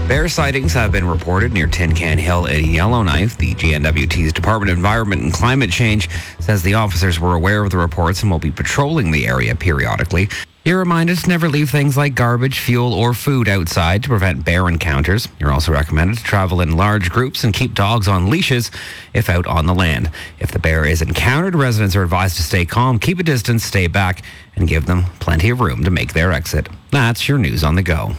Bear sightings have been reported near Tin Can Hill in Yellowknife. The GNWT's Department of Environment and Climate Change says the officers were aware of the reports and will be patrolling the area periodically. You're reminded to never leave things like garbage, fuel, or food outside to prevent bear encounters. You're also recommended to travel in large groups and keep dogs on leashes if out on the land. If the bear is encountered, residents are advised to stay calm, keep a distance, stay back, and give them plenty of room to make their exit. That's your news on the go.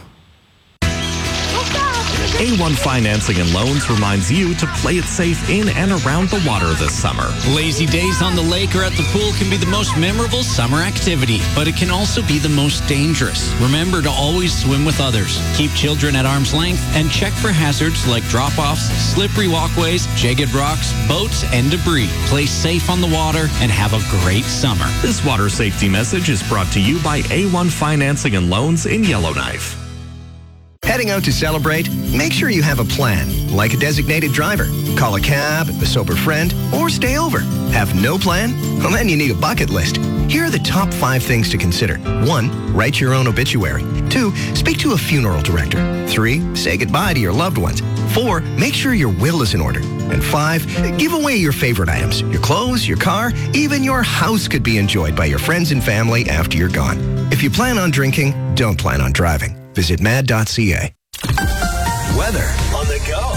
A1 Financing and Loans reminds you to play it safe in and around the water this summer. Lazy days on the lake or at the pool can be the most memorable summer activity, but it can also be the most dangerous. Remember to always swim with others. Keep children at arm's length and check for hazards like drop-offs, slippery walkways, jagged rocks, boats, and debris. Play safe on the water and have a great summer. This water safety message is brought to you by A1 Financing and Loans in Yellowknife. Heading out to celebrate? Make sure you have a plan, like a designated driver. Call a cab, a sober friend, or stay over. Have no plan? Well, then you need a bucket list. Here are the top 5 things to consider. 1, write your own obituary. 2, speak to a funeral director. 3, say goodbye to your loved ones. 4, make sure your will is in order. And 5, give away your favorite items. Your clothes, your car, even your house could be enjoyed by your friends and family after you're gone. If you plan on drinking, don't plan on driving. Visit mad.ca. Weather on the go.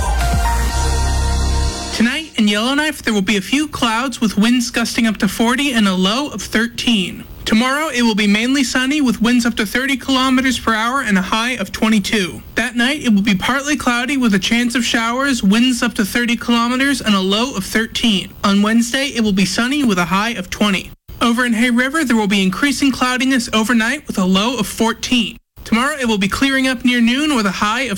Tonight in Yellowknife, there will be a few clouds with winds gusting up to 40 and a low of 13. Tomorrow, it will be mainly sunny with winds up to 30 kilometers per hour and a high of 22. That night, it will be partly cloudy with a chance of showers, winds up to 30 kilometers and a low of 13. On Wednesday, it will be sunny with a high of 20. Over in Hay River, there will be increasing cloudiness overnight with a low of 14. Tomorrow, it will be clearing up near noon with a high of